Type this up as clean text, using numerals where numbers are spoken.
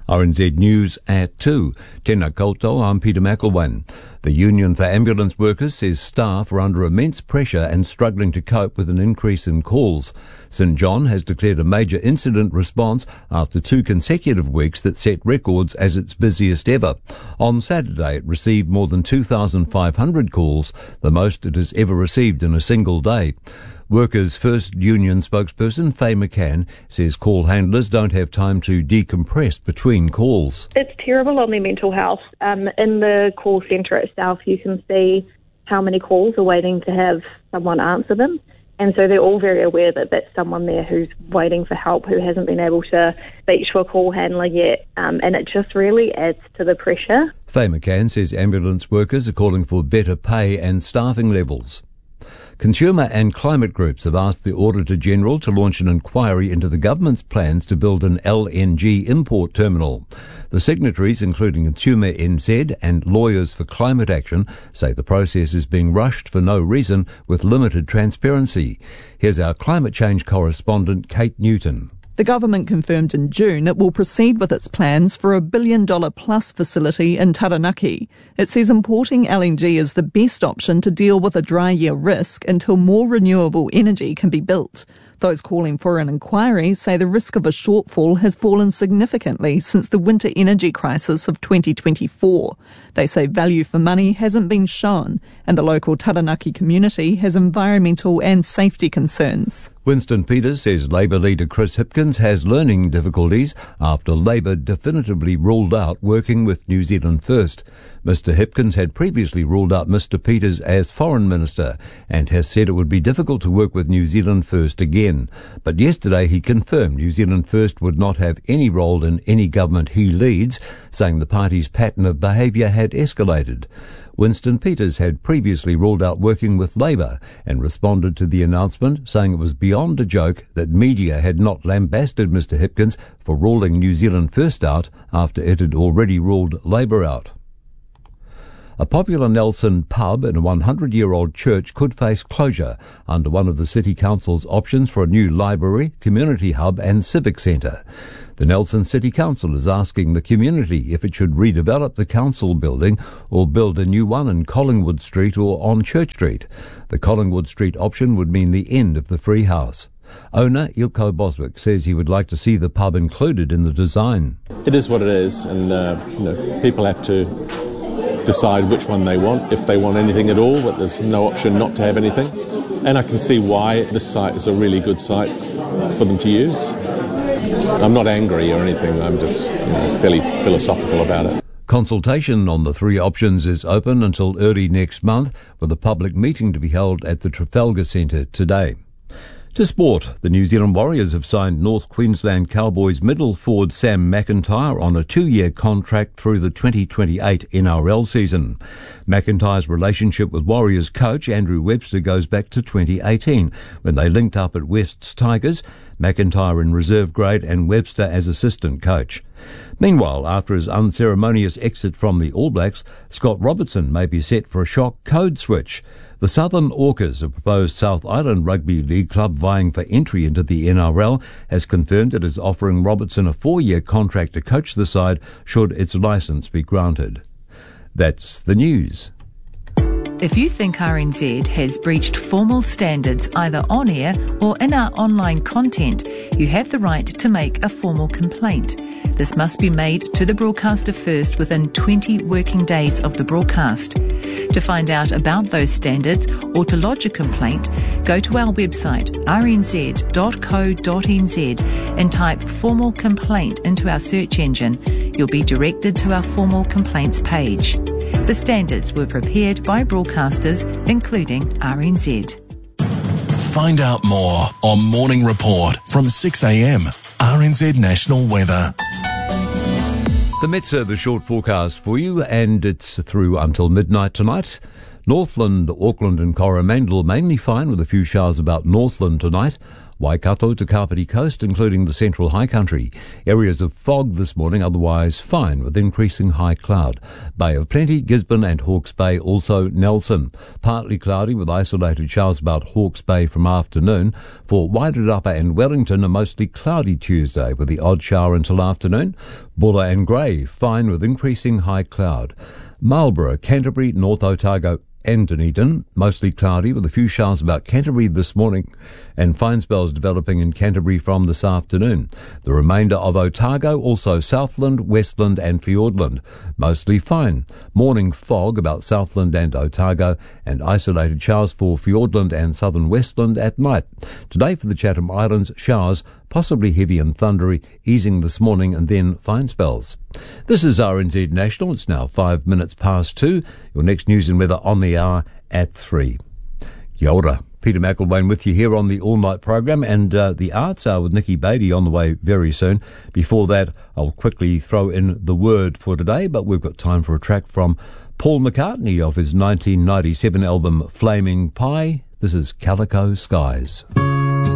RNZ News at 2. Tēnā koutou, I'm Peter McElwain. The Union for Ambulance Workers says staff are under immense pressure and struggling to cope with an increase in calls. St John has declared a major incident response after 2 consecutive weeks that set records as its busiest ever. On Saturday, it received more than 2,500 calls, the most it has ever received in a single day. Workers' First Union spokesperson Faye McCann says call handlers don't have time to decompress between calls. It's terrible on their mental health. In the call centre itself, you can see how many calls are waiting to have someone answer them. And so they're all very aware that that's someone there who's waiting for help, who hasn't been able to speak to a call handler yet. And it just really adds to the pressure. Faye McCann says ambulance workers are calling for better pay and staffing levels. Consumer and climate groups have asked the Auditor-General to launch an inquiry into the government's plans to build an LNG import terminal. The signatories, including Consumer NZ and Lawyers for Climate Action, say the process is being rushed for no reason with limited transparency. Here's our climate change correspondent, Kate Newton. The government confirmed in June it will proceed with its plans for a $1 billion-plus facility in Taranaki. It says importing LNG is the best option to deal with a dry year risk until more renewable energy can be built. Those calling for an inquiry say the risk of a shortfall has fallen significantly since the winter energy crisis of 2024. They say value for money hasn't been shown, and the local Taranaki community has environmental and safety concerns. Winston Peters says Labour leader Chris Hipkins has learning difficulties after Labour definitively ruled out working with New Zealand First. Mr Hipkins had previously ruled out Mr Peters as Foreign Minister and has said it would be difficult to work with New Zealand First again. But yesterday he confirmed New Zealand First would not have any role in any government he leads, saying the party's pattern of behaviour had escalated. Winston Peters had previously ruled out working with Labour and responded to the announcement, saying it was beyond a joke that media had not lambasted Mr Hipkins for ruling New Zealand First out after it had already ruled Labour out. A popular Nelson pub in a 100-year-old church could face closure under one of the City Council's options for a new library, community hub and civic centre. The Nelson City Council is asking the community if it should redevelop the council building or build a new one in Collingwood Street or on Church Street. The Collingwood Street option would mean the end of the free house. Owner Ilko Boswick says he would like to see the pub included in the design. It is what it is, and people have to decide which one they want, if they want anything at all, but there's no option not to have anything. And I can see why this site is a really good site for them to use. I'm not angry or anything, I'm just fairly philosophical about it. Consultation on the 3 options is open until early next month, with a public meeting to be held at the Trafalgar Centre today. To sport, the New Zealand Warriors have signed North Queensland Cowboys middle forward Sam McIntyre on a 2-year contract through the 2028 NRL season. McIntyre's relationship with Warriors coach Andrew Webster goes back to 2018, when they linked up at West's Tigers, McIntyre in reserve grade and Webster as assistant coach. Meanwhile, after his unceremonious exit from the All Blacks, Scott Robertson may be set for a shock code switch. The Southern Orcas, a proposed South Island Rugby League club vying for entry into the NRL, has confirmed it is offering Robertson a 4-year contract to coach the side should its licence be granted. That's the news. If you think RNZ has breached formal standards either on air or in our online content, you have the right to make a formal complaint. This must be made to the broadcaster first within 20 working days of the broadcast. To find out about those standards or to lodge a complaint, go to our website rnz.co.nz and type formal complaint into our search engine. You'll be directed to our formal complaints page. The standards were prepared by broadcasters, including RNZ. Find out more on Morning Report from 6 a.m. RNZ National Weather. The Met Service short forecast for you, and it's through until midnight tonight. Northland, Auckland and Coromandel mainly fine with a few showers about Northland tonight. Waikato to Kapiti Coast, including the Central High Country. Areas of fog this morning, otherwise fine, with increasing high cloud. Bay of Plenty, Gisborne and Hawke's Bay, also Nelson. Partly cloudy with isolated showers about Hawke's Bay from afternoon. For Wairarapa and Wellington, a mostly cloudy Tuesday with the odd shower until afternoon. Bulla and Grey, fine with increasing high cloud. Marlborough, Canterbury, North Otago and Dunedin, mostly cloudy with a few showers about Canterbury this morning and fine spells developing in Canterbury from this afternoon. The remainder of Otago, also Southland, Westland and Fiordland, mostly fine. Morning fog about Southland and Otago and isolated showers for Fiordland and southern Westland at night. Today for the Chatham Islands, showers, possibly heavy and thundery, easing this morning and then fine spells. This is RNZ National. It's now 5 minutes past 2. Your next news and weather on the hour at 3. Kia ora. Peter McElwain with you here on the all-night program, and the Arts Hour with Nikki Beattie on the way very soon. Before that, I'll quickly throw in the word for today, but we've got time for a track from Paul McCartney of his 1997 album Flaming Pie. This is Calico Skies.